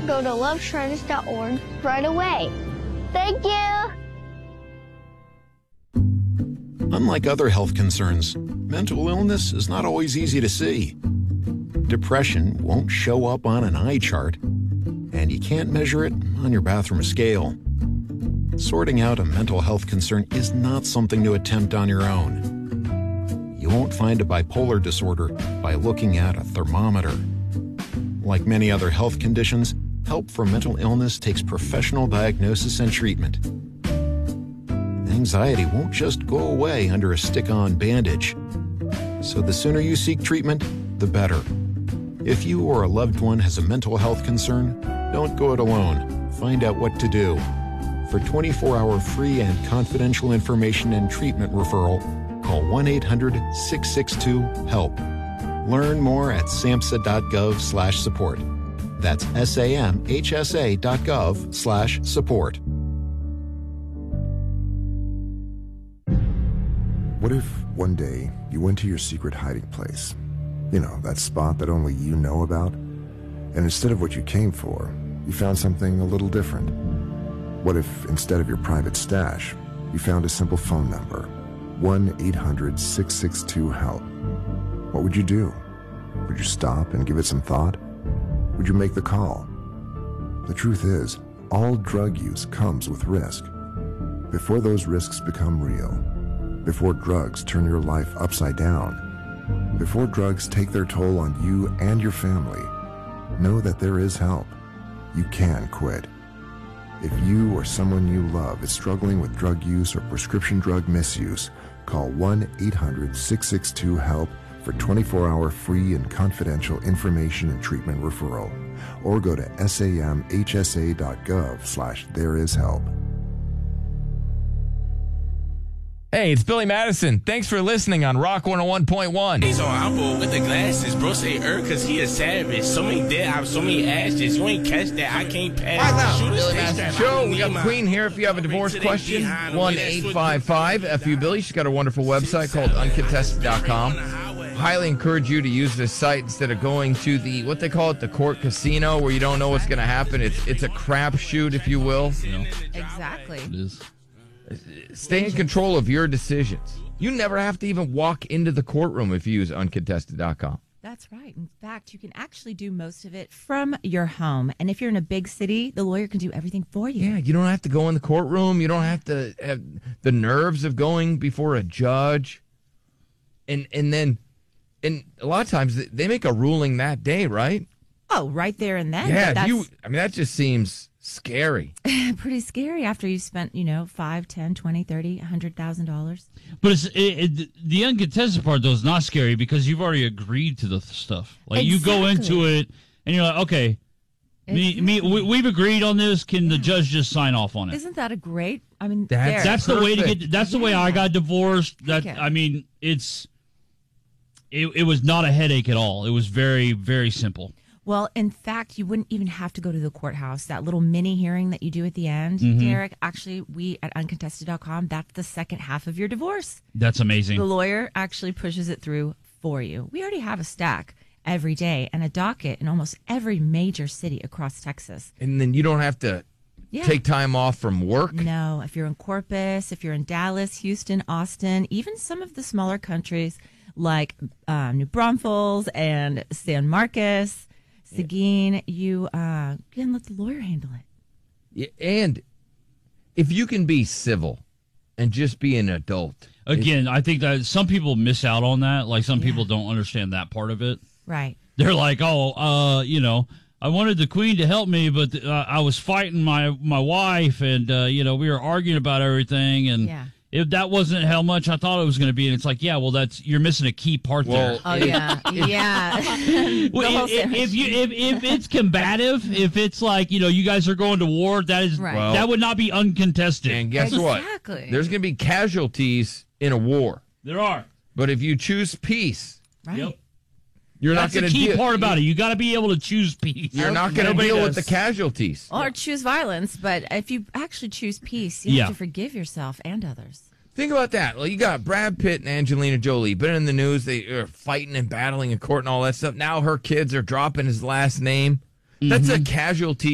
go to lovetrends.org right away. Thank you! Unlike other health concerns, mental illness is not always easy to see. Depression won't show up on an eye chart, and you can't measure it on your bathroom scale. Sorting out a mental health concern is not something to attempt on your own. You won't find a bipolar disorder by looking at a thermometer. Like many other health conditions, help for mental illness takes professional diagnosis and treatment. Anxiety won't just go away under a stick-on bandage. So the sooner you seek treatment, the better. If you or a loved one has a mental health concern, don't go it alone. Find out what to do. For 24-hour free and confidential information and treatment referral, call 1-800-662-HELP. Learn more at samhsa.gov/support. That's samhsa.gov/support. What if one day you went to your secret hiding place? You know, that spot that only you know about? And instead of what you came for, you found something a little different. What if instead of your private stash, you found a simple phone number, 1-800-662-HELP? What would you do? Would you stop and give it some thought? Would you make the call? The truth is, all drug use comes with risk. Before those risks become real, before drugs turn your life upside down, before drugs take their toll on you and your family, know that there is help. You can quit. If you or someone you love is struggling with drug use or prescription drug misuse, call 1-800-662-HELP for 24-hour free and confidential information and treatment referral, or go to samhsa.gov/thereishelp. Hey, it's Billy Madison. Thanks for listening on Rock 101.1. He's on Apple with the glasses. Bro say cause he a savage. So many dead, so many ashes. You ain't catch that. I can't pass. Right now, Shoot Billy a Madison space Show. trap. We got Queen here if you have a divorce question. 1-855-FU Billy. She's got a wonderful website called uncontested.com. Highly encourage you to use this site instead of going to the, what they call it, the court casino, where you don't know what's going to happen. It's a crapshoot, if you will. Exactly. It is. Stay in control of your decisions. You never have to even walk into the courtroom if you use uncontested.com. That's right. In fact, you can actually do most of it from your home. And if you're in a big city, the lawyer can do everything for you. Yeah, you don't have to go in the courtroom. You don't have to have the nerves of going before a judge. And then a lot of times they make a ruling that day, right? Oh, right there and then. Yeah, that just seems scary. Pretty scary after you spent, $5, $10, $20, $30, $100,000. But the uncontested part, though, is not scary because you've already agreed to the stuff. Like, You go into it and you're like, okay, we've agreed on this. Can the judge just sign off on it? Isn't that a great? I mean, that's the way to get. That's the way I got divorced. It was not a headache at all. It was very, very simple. Well, in fact, you wouldn't even have to go to the courthouse. That little mini hearing that you do at the end, Derek, actually, we at uncontested.com, that's the second half of your divorce. That's amazing. The lawyer actually pushes it through for you. We already have a stack every day and a docket in almost every major city across Texas. And then you don't have to take time off from work? No. If you're in Corpus, if you're in Dallas, Houston, Austin, even some of the smaller countries like New Braunfels and San Marcos, Seguin, you can let the lawyer handle it. Yeah, and if you can be civil and just be an adult. Again, I think that some people miss out on that. Like, some people don't understand that part of it. Right. They're like, I wanted the queen to help me, but I was fighting my wife, and, we were arguing about everything, and if that wasn't how much I thought it was going to be, and it's like, you're missing a key part there. Oh, yeah. Well, if it's combative, if it's like, you guys are going to war, that would not be uncontested. And guess what? There's going to be casualties in a war. There are. But if you choose peace, right. You're That's not going to the key part about it. You got to be able to choose peace. You're not going to deal with the casualties. Or choose violence, but if you actually choose peace, you have to forgive yourself and others. Think about that. Well, you got Brad Pitt and Angelina Jolie. Been in the news. They are fighting and battling in court and all that stuff. Now her kids are dropping his last name. That's a casualty